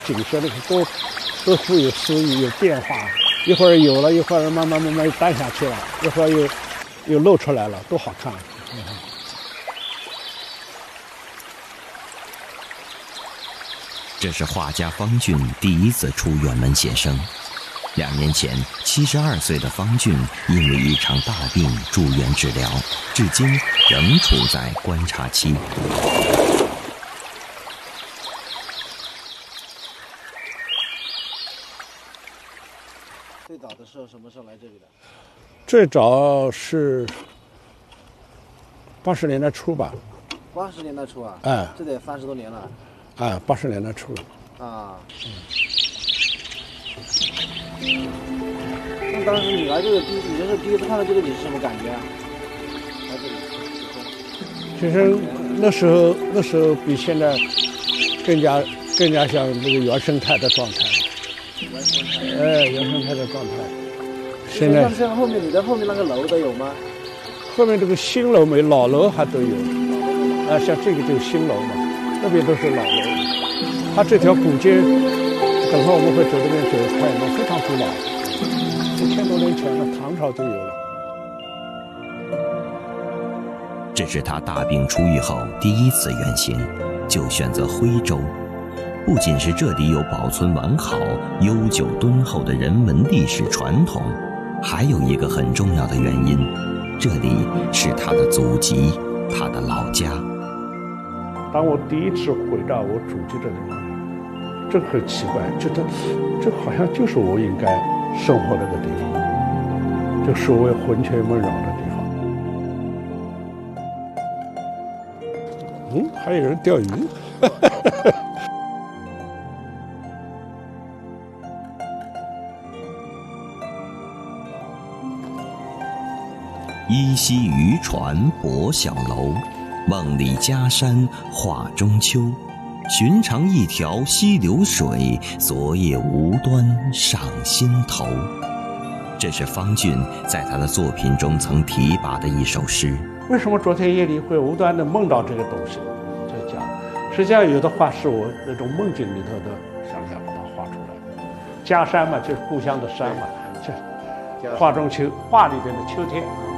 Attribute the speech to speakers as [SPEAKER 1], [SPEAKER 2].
[SPEAKER 1] 景色那个多富有诗意，有变化，一会儿有了，一会儿慢慢又淡下去了，一会儿又露出来了，多好看！
[SPEAKER 2] 这是画家方俊第一次出远门写生。2年前，72岁的方俊因为一场大病住院治疗，至今仍处在观察期。
[SPEAKER 3] 最早的时候什么时候来这里的？
[SPEAKER 1] 最早是80年代初吧。
[SPEAKER 3] 80年代初啊？
[SPEAKER 1] 哎，
[SPEAKER 3] 这得30多年了。
[SPEAKER 1] 哎，80年代初。
[SPEAKER 3] 啊。那当时你来这个你就是第一次看到这个，你是什么感觉啊？来这里。
[SPEAKER 1] 其实那时候比现在更加像那个原生态的状态。原生态的状态。现在
[SPEAKER 3] 像后面你的后面那个楼都有吗？
[SPEAKER 1] 后面这个新楼没，老楼还都有。像这个就是新楼嘛，那边都是老楼。它这条古街，等会我们会走这边走看一看，非常古老，1000多年前的唐朝就有了。
[SPEAKER 2] 这是他大病初愈后第一次远行，就选择徽州。不仅是这里有保存完好、悠久敦厚的人文历史传统，还有一个很重要的原因，这里是他的祖籍，他的老家。
[SPEAKER 1] 当我第一次回到我祖籍的地方，真很奇怪，觉得这好像就是我应该生活那个地方，就所谓魂牵梦绕的地方。还有人钓鱼。
[SPEAKER 2] 依稀渔船泊小楼，梦里家山画中秋。寻常一条溪流水，昨夜无端上心头。这是方俊在他的作品中曾提拔的一首诗。
[SPEAKER 1] 为什么昨天夜里会无端的梦到这个东西？在讲，实际上有的画是我那种梦境里头的想象把它画出来。家山嘛，就是故乡的山嘛，这画中秋，画里边的秋天。